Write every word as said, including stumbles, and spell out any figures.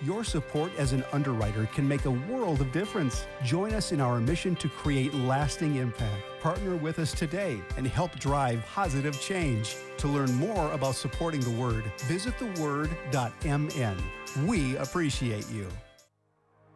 Your support as an underwriter can make a world of difference. Join us in our mission to create lasting impact. Partner with us today and help drive positive change. To learn more about supporting the Word, visit the word dot m n. We appreciate you.